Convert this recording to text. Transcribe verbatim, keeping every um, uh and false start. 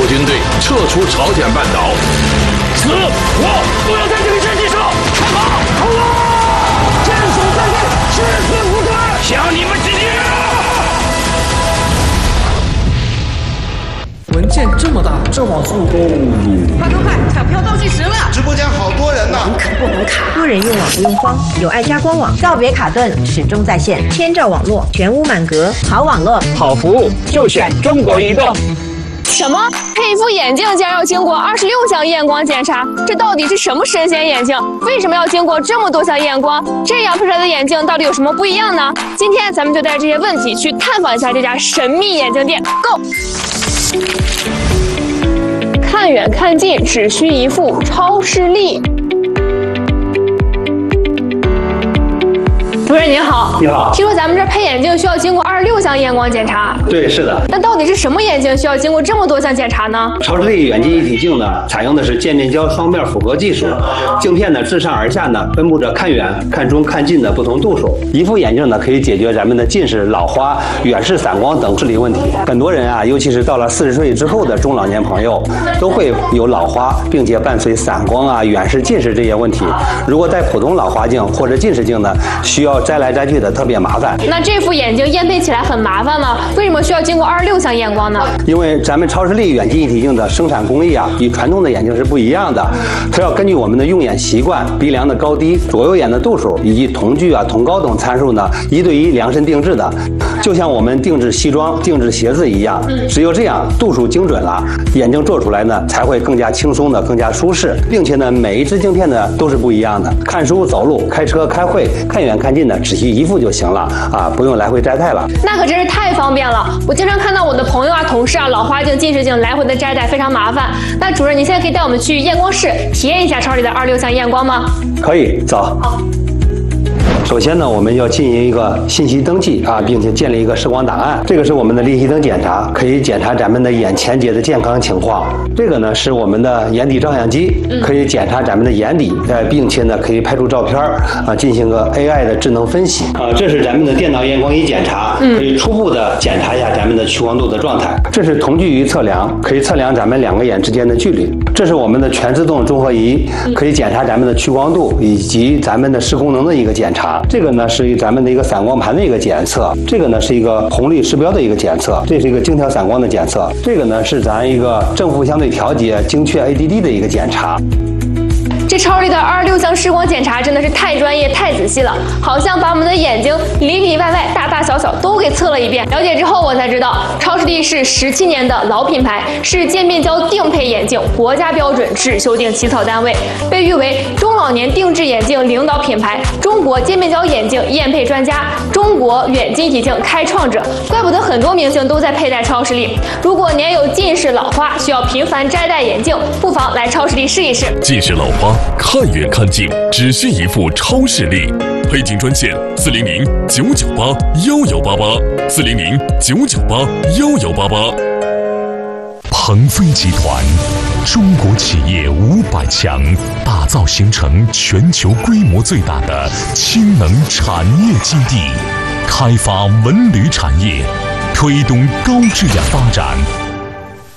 军队撤出朝鲜半岛。死活不要在这个阵地上开炮！好啊！坚守在地，誓死不改！向你们致敬！ 文件这么大，这网速…… 快快快！抢票倒计时了！ 直播间好多人呢， 网可不能卡。多人用网不用慌，有爱家官网，告别卡顿，始终在线，千兆网络，全屋满格，好网络， 好服务，就选中国移动。 什么？配一副眼镜竟然要经过二十六项验光检查？这到底是什么神仙眼镜？为什么要经过这么多项验光？这样配出来的眼镜到底有什么不一样呢？今天咱们就带着这些问题去探访一下这家神秘眼镜店。Go！ 看远看近只需一副超视力。主任您好， 你好。 听说咱们这配眼镜需要经过二十六项验光检查。 对，是的。 那到底是什么眼镜需要经过这么多项检查呢？ 超视力远近一体镜呢，采用的是渐变焦双面复合技术，镜片呢自上而下呢分布着看远、看中、看近的不同度数。一副眼镜呢可以解决咱们的近视、老花、远视、散光等视力问题。很多人啊，尤其是到了四十岁之后的中老年朋友，都会有老花，并且伴随散光啊、远视、近视这些问题。如果戴普通老花镜或者近视镜呢，需要摘来摘去的特别麻烦。 那这副眼镜验配起来很麻烦吗？为什么需要经过二十六项验光呢？ 因为咱们超视力远近一体镜的生产工艺啊，与传统的眼镜是不一样的。它要根据我们的用眼习惯、鼻梁的高低、左右眼的度数以及瞳距啊、瞳高等参数呢，一对一量身定制的。就像我们定制西装、定制鞋子一样，只有这样度数精准了，眼镜做出来呢才会更加轻松的、更加舒适，并且呢每一支镜片呢都是不一样的。看书、走路、开车、开会，看远看近的只需一副就行了啊，不用来回摘戴了。 那可真是太方便了！我经常看到我的朋友啊、同事啊，老花镜、近视镜来回的摘戴非常麻烦。那主任，你现在可以带我们去验光室体验一下超视力的二十六项验光吗？ 可以，走。 好。 首先呢，我们要进行一个信息登记啊，并且建立一个视光档案。这个是我们的立体灯检查，可以检查咱们的眼前节的健康情况。这个呢是我们的眼底照相机，可以检查咱们的眼底，呃，并且呢可以拍出照片啊，进行个 A I 的智能分析啊。这是咱们的电脑验光仪检查，可以初步的检查一下咱们的屈光度的状态。这是瞳距仪测量，可以测量咱们两个眼之间的距离。这是我们的全自动综合仪，可以检查咱们的屈光度以及咱们的视功能的一个检查。这个呢是咱们的一个散光盘的一个检测，这个呢是一个红绿示标的一个检测，这是一个精调散光的检测，这个呢是咱一个正负相对调节精确 A D D 的一个检查。 这超视力的二十六项视光检查真的是太专业、太仔细了，好像把我们的眼睛里里外外、大大小小都给测了一遍。了解之后，我才知道超视力是十七年的老品牌，是渐变焦定配眼镜国家标准制修订起草单位，被誉为中老年定制眼镜领导品牌、中国渐变焦眼镜验配专家、中国远近体镜开创者。怪不得很多明星都在佩戴超视力。如果您有近视、老花，需要频繁摘戴眼镜，不妨来超视力试一试。 近视、老花。看远看近，只需一副超视力。配镜专线：四零零九九八幺幺八八，四零零九九八幺幺八八。鹏飞集团，中国企业五百强，打造形成全球规模最大的氢能产业基地，开发文旅产业，推动高质量发展。